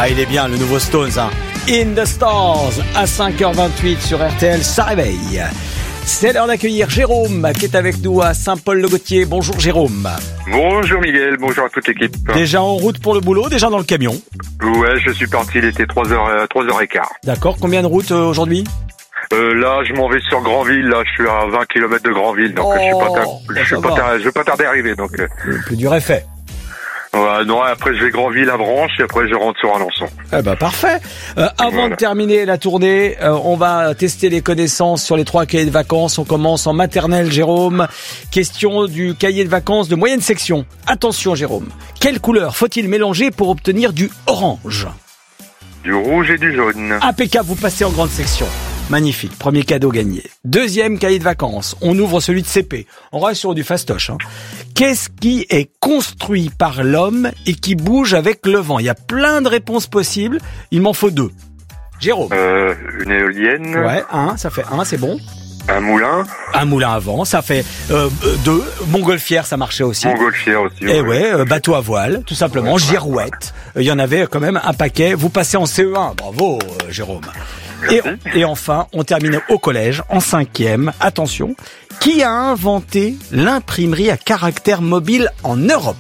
Ah, il est bien, le nouveau Stones, hein. In the Stars, à 5h28 sur RTL, ça réveille. C'est l'heure d'accueillir Jérôme, qui est avec nous à Saint-Paul-le-Gaultier. Bonjour Jérôme. Bonjour Miguel, bonjour à toute l'équipe. Déjà en route pour le boulot, déjà dans le camion? Ouais, je suis parti, il était 3h15. D'accord, combien de routes aujourd'hui? Là, je m'en vais sur Granville, là, je suis à 20 km de Granville, donc je vais pas tarder à arriver, donc. Le plus dur est fait. Ouais, non, après je vais Granville à Branche et après je rentre sur Alençon. Eh ben parfait. Avant de terminer la tournée, on va tester les connaissances sur les 3 cahiers de vacances. On commence en maternelle, Jérôme. Question du cahier de vacances de moyenne section. Attention Jérôme, quelle couleur faut-il mélanger pour obtenir du orange? Du rouge et du jaune. Impeccable, vous passez en grande section. Magnifique, premier cadeau gagné. Deuxième cahier de vacances, on ouvre celui de CP. On reste sur du fastoche. Qu'est-ce qui est construit par l'homme et qui bouge avec le vent? Il y a plein de réponses possibles, il m'en faut 2. Jérôme. Une éolienne. Ouais, ça fait 1, c'est bon. Un moulin. Un moulin à vent, ça fait 2. Montgolfière, ça marchait aussi. Montgolfière aussi. Et ouais, bateau à voile, tout simplement. Ouais, girouette. Il y en avait quand même un paquet. Vous passez en CE1. Bravo, Jérôme. Et enfin, on termine au collège, en 5e. Attention, qui a inventé l'imprimerie à caractère mobile en Europe?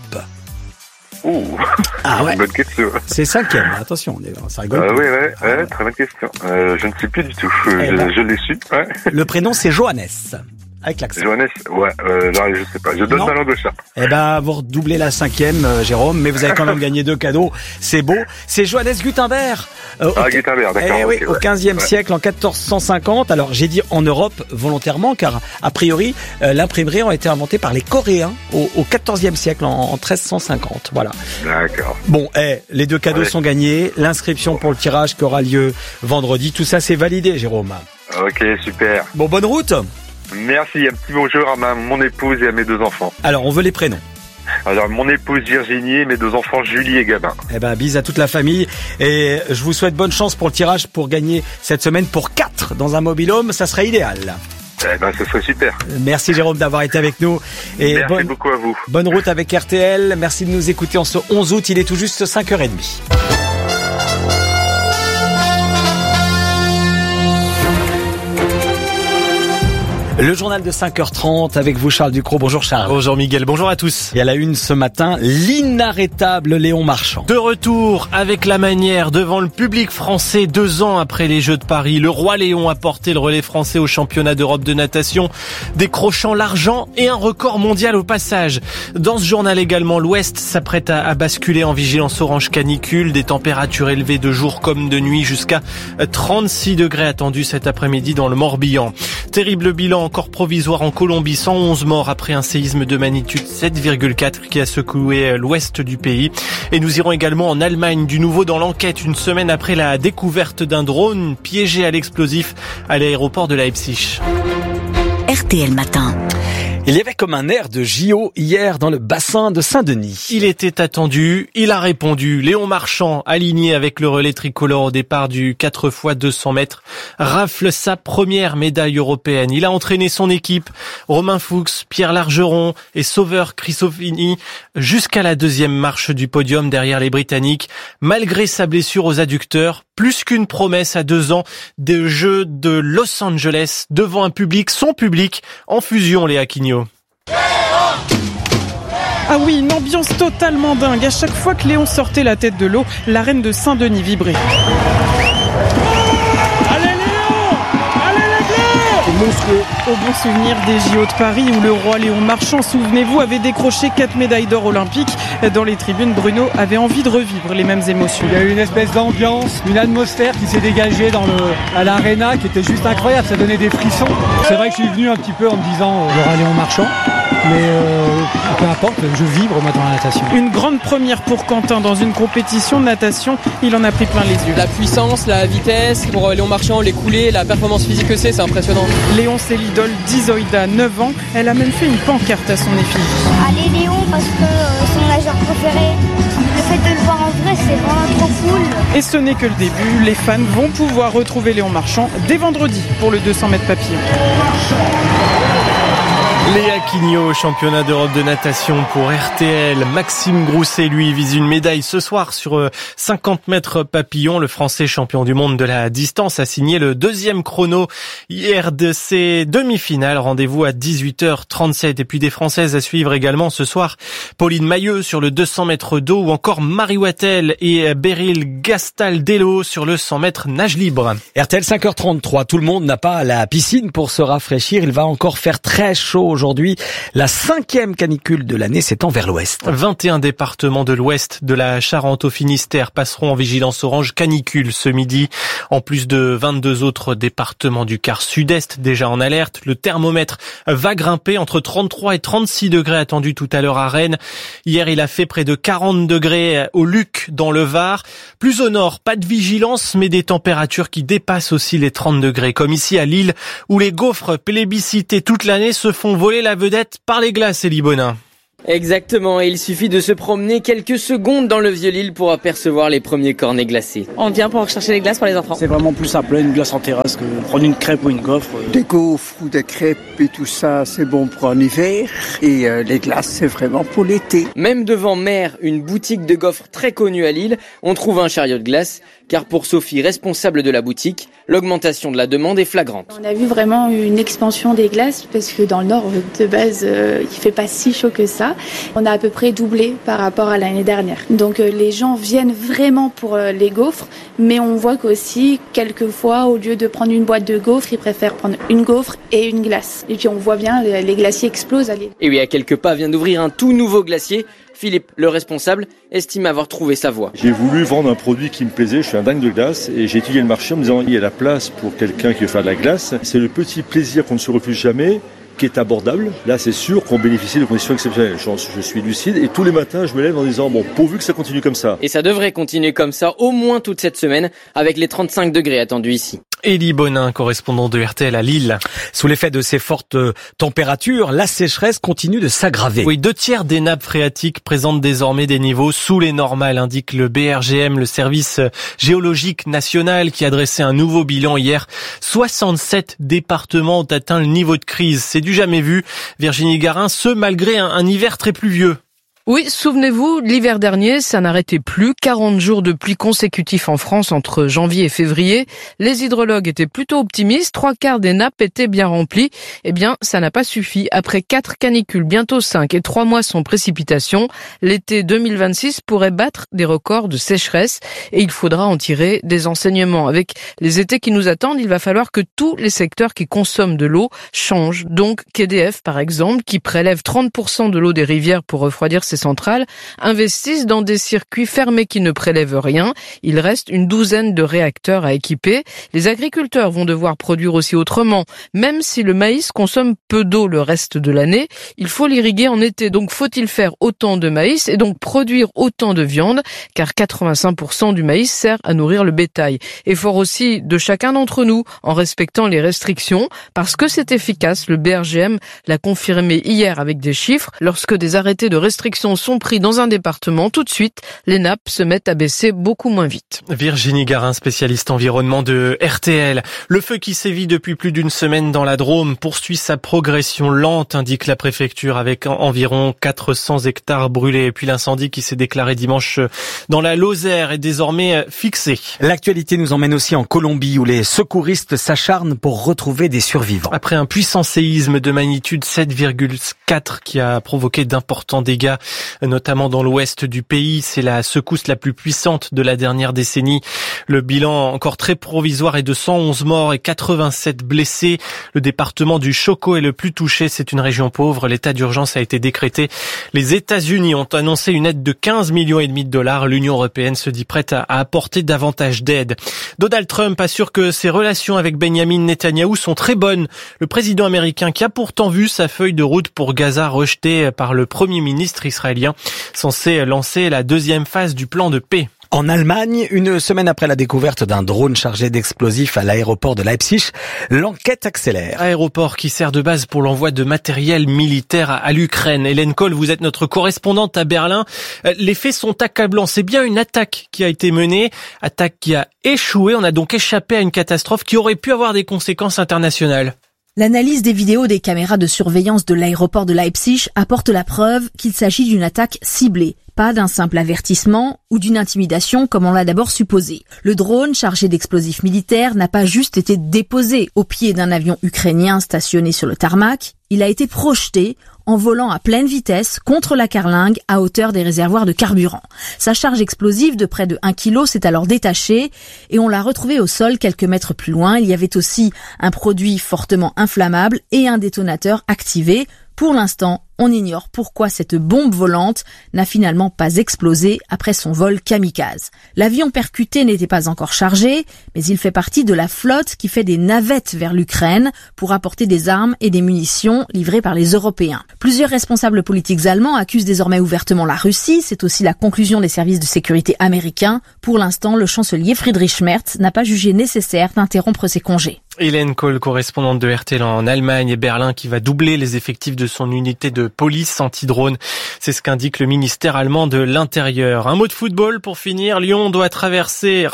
Ah ouais. Bonne question. C'est 5e, attention, ça rigole. Ouais, très bonne question. Je ne sais plus du tout. Je l'ai su. Ouais. Le prénom, c'est Johannes. Avec l'accent. Johannes, ouais, non, je sais pas. Je donne ma langue au chat. Eh ben, vous redoublez la 5e, Jérôme, mais vous avez quand même gagné 2 cadeaux. C'est beau. C'est Johannes Gutenberg. Gutenberg, d'accord. Oui, au 15e siècle, en 1450. Alors, j'ai dit en Europe volontairement, car, a priori, l'imprimerie a été inventée par les Coréens au 14e siècle, en 1350. Voilà. D'accord. Bon, les 2 cadeaux sont gagnés. L'inscription pour le tirage qui aura lieu vendredi. Tout ça, c'est validé, Jérôme. Ok, super. Bon, bonne route. Merci, un petit bonjour à mon épouse et à mes 2 enfants. Alors, on veut les prénoms. Alors, mon épouse Virginie et mes 2 enfants Julie et Gabin. Eh ben, bise à toute la famille. Et je vous souhaite bonne chance pour le tirage pour gagner cette semaine pour 4 dans un mobil-home. Ça serait idéal. Eh ben, ce serait super. Merci Jérôme d'avoir été avec nous. Et merci beaucoup à vous. Bonne route avec RTL. Merci de nous écouter en ce 11 août. Il est tout juste 5h30. Le journal de 5h30 avec vous Charles Ducrot. Bonjour Charles. Bonjour Miguel, bonjour à tous. Et à la une ce matin, l'inarrêtable Léon Marchand. De retour avec la manière devant le public français 2 ans après les Jeux de Paris. Le roi Léon a porté le relais français au championnat d'Europe de natation, décrochant l'argent et un record mondial au passage. Dans ce journal également, l'Ouest s'apprête à basculer en vigilance orange canicule, des températures élevées de jour comme de nuit jusqu'à 36 degrés attendus cet après-midi dans le Morbihan. Terrible bilan encore provisoire en Colombie, 111 morts après un séisme de magnitude 7,4 qui a secoué l'ouest du pays. Et nous irons également en Allemagne, du nouveau dans l'enquête, une semaine après la découverte d'un drone piégé à l'explosif à l'aéroport de Leipzig. RTL Matin. Il y avait comme un air de JO hier dans le bassin de Saint-Denis. Il était attendu, il a répondu. Léon Marchand, aligné avec le relais tricolore au départ du 4x200 mètres, rafle sa première médaille européenne. Il a entraîné son équipe, Romain Fuchs, Pierre Largeron et Sauveur Crisofini, jusqu'à la 2e marche du podium derrière les Britanniques. Malgré sa blessure aux adducteurs, plus qu'une promesse à 2 ans des Jeux de Los Angeles devant un public, son public, en fusion, Léa Quignot. Ah oui, une ambiance totalement dingue. À chaque fois que Léon sortait la tête de l'eau, l'arène de Saint-Denis vibrait. Allez Léon! Allez les Bleus! Monstrueux. Au bon souvenir des JO de Paris où le roi Léon Marchand, souvenez-vous, avait décroché 4 médailles d'or olympiques. Dans les tribunes, Bruno avait envie de revivre les mêmes émotions. Il y a eu une espèce d'ambiance, une atmosphère qui s'est dégagée à l'aréna qui était juste incroyable, ça donnait des frissons. C'est vrai que je suis venu un petit peu en me disant il y aura Léon Marchand, mais peu importe, je vibre moi dans la natation. Une grande première pour Quentin dans une compétition de natation, il en a pris plein les yeux. La puissance, la vitesse, pour Léon Marchand, les coulées, la performance physique que c'est impressionnant. Léon, c'est l'idole d'Isolda, 9 ans, elle a même fait une pancarte à son effigie. Allez Léon parce que c'est mon nageur préféré. Le fait de le voir en vrai, c'est vraiment trop cool. Et ce n'est que le début, les fans vont pouvoir retrouver Léon Marchand dès vendredi pour le 200 mètres papillon. Léa Quignot, championnat d'Europe de natation pour RTL. Maxime Grousset, lui, vise une médaille ce soir sur 50 mètres papillon. Le Français champion du monde de la distance a signé le deuxième chrono hier de ses demi-finales. Rendez-vous à 18h37. Et puis des Françaises à suivre également ce soir. Pauline Mailleux sur le 200 mètres d'eau ou encore Marie Wattel et Beryl Gastaldello sur le 100 mètres nage libre. RTL 5h33. Tout le monde n'a pas la piscine pour se rafraîchir. Il va encore faire très chaud aujourd'hui. La 5e canicule de l'année s'étend vers l'ouest. 21 départements de l'ouest de la Charente au Finistère passeront en vigilance orange canicule ce midi. En plus de 22 autres départements du quart sud-est déjà en alerte. Le thermomètre va grimper entre 33 et 36 degrés attendus tout à l'heure à Rennes. Hier, il a fait près de 40 degrés au Luc dans le Var. Plus au nord, pas de vigilance, mais des températures qui dépassent aussi les 30 degrés. Comme ici à Lille, où les gaufres plébiscités toute l'année se font voler la vedette par les glaces, Élie Bonin. Exactement, et il suffit de se promener quelques secondes dans le Vieux-Lille pour apercevoir les premiers cornets glacés. On vient pour chercher les glaces pour les enfants. C'est vraiment plus simple, une glace en terrasse que prendre une crêpe ou une gaufre. Des gaufres ou des crêpes et tout ça, c'est bon pour en hiver. Et les glaces, c'est vraiment pour l'été. Même devant Mère, une boutique de gaufres très connue à Lille, on trouve un chariot de glace. Car pour Sophie, responsable de la boutique, l'augmentation de la demande est flagrante. On a vu vraiment une expansion des glaces parce que dans le nord, de base, il fait pas si chaud que ça. On a à peu près doublé par rapport à l'année dernière. Donc les gens viennent vraiment pour les gaufres, mais on voit qu'aussi, quelquefois, au lieu de prendre une boîte de gaufres, ils préfèrent prendre une gaufre et une glace. Et puis on voit bien, les glaciers explosent à Lille. Et oui, à quelques pas vient d'ouvrir un tout nouveau glacier. Philippe, le responsable, estime avoir trouvé sa voie. J'ai voulu vendre un produit qui me plaisait, je suis un dingue de glace, et j'ai étudié le marché en me disant il y a la place pour quelqu'un qui veut faire de la glace. C'est le petit plaisir qu'on ne se refuse jamais, qui est abordable. Là, c'est sûr qu'on bénéficie de conditions exceptionnelles. Je suis lucide et tous les matins, je me lève en disant bon, pourvu que ça continue comme ça. Et ça devrait continuer comme ça au moins toute cette semaine, avec les 35 degrés attendus ici. Élie Bonin, correspondant de RTL à Lille. Sous l'effet de ces fortes températures, la sécheresse continue de s'aggraver. Oui, 2/3 des nappes phréatiques présentent désormais des niveaux sous les normales, indique le BRGM, le service géologique national, qui a dressé un nouveau bilan hier. 67 départements ont atteint le niveau de crise. C'est du jamais vu. Virginie Garin, ce malgré un hiver très pluvieux. Oui, souvenez-vous, l'hiver dernier, ça n'arrêtait plus. 40 jours de pluie consécutifs en France entre janvier et février. Les hydrologues étaient plutôt optimistes. 3/4 des nappes étaient bien remplies. Eh bien, ça n'a pas suffi. Après 4 canicules, bientôt 5 et 3 mois sans précipitation, l'été 2026 pourrait battre des records de sécheresse et il faudra en tirer des enseignements. Avec les étés qui nous attendent, il va falloir que tous les secteurs qui consomment de l'eau changent. Donc, qu'EDF, par exemple, qui prélève 30% de l'eau des rivières pour refroidir ses centrales, investissent dans des circuits fermés qui ne prélèvent rien. Il reste une douzaine de réacteurs à équiper. Les agriculteurs vont devoir produire aussi autrement. Même si le maïs consomme peu d'eau le reste de l'année, il faut l'irriguer en été. Donc faut-il faire autant de maïs et donc produire autant de viande, car 85% du maïs sert à nourrir le bétail. Effort aussi de chacun d'entre nous en respectant les restrictions, parce que c'est efficace. Le BRGM l'a confirmé hier avec des chiffres. Lorsque des arrêtés de restriction sont pris dans un département, tout de suite, les nappes se mettent à baisser beaucoup moins vite. Virginie Garin, spécialiste environnement de RTL. Le feu qui sévit depuis plus d'une semaine dans la Drôme poursuit sa progression lente, indique la préfecture, avec environ 400 hectares brûlés. Et puis l'incendie qui s'est déclaré dimanche dans la Lozère est désormais fixé. L'actualité nous emmène aussi en Colombie, où les secouristes s'acharnent pour retrouver des survivants. Après un puissant séisme de magnitude 7,4 qui a provoqué d'importants dégâts, notamment dans l'ouest du pays. C'est la secousse la plus puissante de la dernière décennie. Le bilan encore très provisoire est de 111 morts et 87 blessés. Le département du Chocó est le plus touché. C'est une région pauvre. L'état d'urgence a été décrété. Les États-Unis ont annoncé une aide de 15,5 millions de dollars. L'Union européenne se dit prête à apporter davantage d'aide. Donald Trump assure que ses relations avec Benjamin Netanyahou sont très bonnes. Le président américain, qui a pourtant vu sa feuille de route pour Gaza rejetée par le Premier ministre israélien, censé lancer la deuxième phase du plan de paix. En Allemagne, une semaine après la découverte d'un drone chargé d'explosifs à l'aéroport de Leipzig, l'enquête accélère. Aéroport qui sert de base pour l'envoi de matériel militaire à l'Ukraine. Hélène Kohl, vous êtes notre correspondante à Berlin. Les faits sont accablants. C'est bien une attaque qui a été menée, attaque qui a échoué. On a donc échappé à une catastrophe qui aurait pu avoir des conséquences internationales. L'analyse des vidéos des caméras de surveillance de l'aéroport de Leipzig apporte la preuve qu'il s'agit d'une attaque ciblée, pas d'un simple avertissement ou d'une intimidation comme on l'a d'abord supposé. Le drone chargé d'explosifs militaires n'a pas juste été déposé au pied d'un avion ukrainien stationné sur le tarmac, il a été projeté en volant à pleine vitesse contre la carlingue à hauteur des réservoirs de carburant. Sa charge explosive de près de 1 kg s'est alors détachée et on l'a retrouvée au sol quelques mètres plus loin. Il y avait aussi un produit fortement inflammable et un détonateur activé. Pour l'instant, on ignore pourquoi cette bombe volante n'a finalement pas explosé après son vol kamikaze. L'avion percuté n'était pas encore chargé, mais il fait partie de la flotte qui fait des navettes vers l'Ukraine pour apporter des armes et des munitions livrées par les Européens. Plusieurs responsables politiques allemands accusent désormais ouvertement la Russie. C'est aussi la conclusion des services de sécurité américains. Pour l'instant, le chancelier Friedrich Merz n'a pas jugé nécessaire d'interrompre ses congés. Hélène Kohl, correspondante de RTL en Allemagne et Berlin, qui va doubler les effectifs de son unité de police anti-drone. C'est ce qu'indique le ministère allemand de l'Intérieur. Un mot de football pour finir. Lyon doit renverser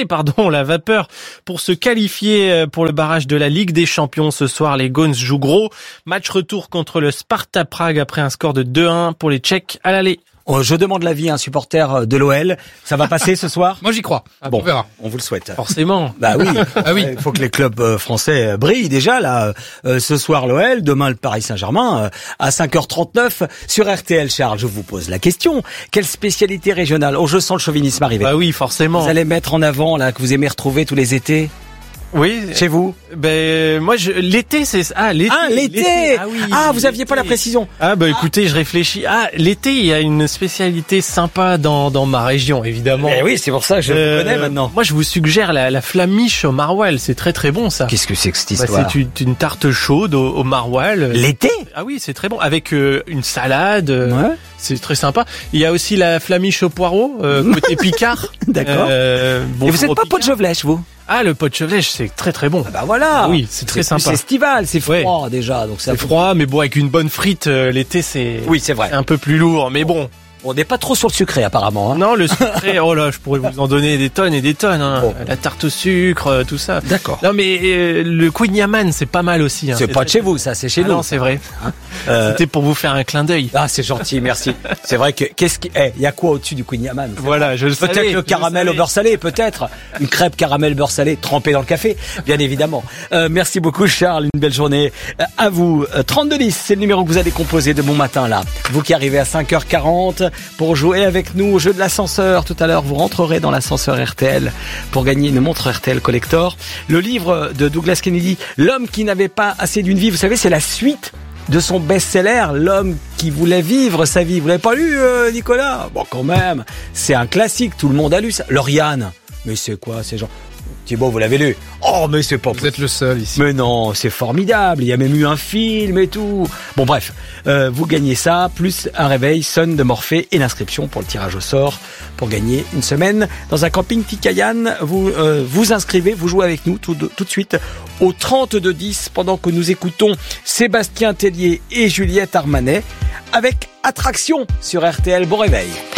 la vapeur pour se qualifier pour le barrage de la Ligue des Champions. Ce soir, les Gaunes jouent gros. Match retour contre le Sparta Prague après un score de 2-1 pour les Tchèques à l'aller. Je demande l'avis à un supporter de l'OL. Ça va passer ce soir? Moi, j'y crois. Bon, on verra. On vous le souhaite. Forcément. Bah oui. Ah oui. Il faut que les clubs français brillent déjà, là. Ce soir, l'OL. Demain, le Paris Saint-Germain. À 5h39 sur RTL. Charles, je vous pose la question. Quelle spécialité régionale? Je sens le chauvinisme arriver. Bah oui, forcément. Vous allez mettre en avant, là, que vous aimez retrouver tous les étés? Oui. Chez vous? Moi, l'été, c'est l'été. L'été. Ah oui. Vous aviez pas la précision. Écoutez, je réfléchis. L'été, il y a une spécialité sympa dans ma région, évidemment. Oui, c'est pour ça que je vous connais maintenant. Moi, je vous suggère la flamiche au maroilles. C'est très très bon, ça. Qu'est-ce que c'est que cette histoire? C'est une tarte chaude au maroilles. L'été? Ah oui, c'est très bon. Avec une salade. Ouais. C'est très sympa. Il y a aussi la flamiche au poireau, côté Picard. D'accord. Et vous êtes pas pot de Chevlèche, vous? Le pot de Chevlèche, c'est très très bon. Bah voilà. Oui, c'est très sympa. C'est estival, c'est froid déjà, donc c'est froid, mais bon, avec une bonne frite, l'été, c'est. Oui, c'est vrai. Un peu plus lourd, mais bon. On n'est pas trop sur le sucré apparemment. Hein. Non, le sucré, je pourrais vous en donner des tonnes et des tonnes. Hein. Bon. La tarte au sucre, tout ça. D'accord. Non, mais le Queen Yaman, c'est pas mal aussi. Hein. C'est pas de chez vous, ça, c'est chez nous. Non, c'est vrai. Hein C'était pour vous faire un clin d'œil. Ah, c'est gentil, merci. C'est vrai que y a quoi au-dessus du Queen Yaman? Voilà, je le sais. Peut-être le caramel au beurre salé, peut-être une crêpe caramel beurre salé trempée dans le café, bien évidemment. Merci beaucoup, Charles. Une belle journée à vous. 3210, c'est le numéro que vous allez composer de bon matin là. Vous qui arrivez à 5h40 pour jouer avec nous au jeu de l'ascenseur. Tout à l'heure, vous rentrerez dans l'ascenseur RTL pour gagner une montre RTL Collector. Le livre de Douglas Kennedy, L'homme qui n'avait pas assez d'une vie. Vous savez, c'est la suite de son best-seller, L'homme qui voulait vivre sa vie. Vous l'avez pas lu, Nicolas? Bon, quand même, c'est un classique. Tout le monde a lu ça. Lauriane. Mais c'est quoi ces gens? Thibaut, vous l'avez lu? Oh, mais c'est pas... Vous êtes le seul ici. Mais non, c'est formidable. Il y a même eu un film et tout. Bon, bref. Vous gagnez ça, plus un réveil Sun de Morphée et l'inscription pour le tirage au sort pour gagner une semaine dans un camping Tikayan. Vous vous inscrivez, vous jouez avec nous tout de suite au 3210 pendant que nous écoutons Sébastien Tellier et Juliette Armanet avec Attraction sur RTL. Bon réveil.